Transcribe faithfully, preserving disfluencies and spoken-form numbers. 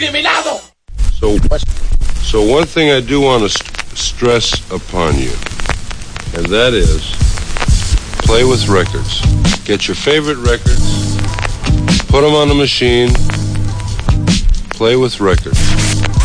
So, so one thing I do want to st- stress upon you, and that is, play with records. Get your favorite records, put them on the machine, play with records.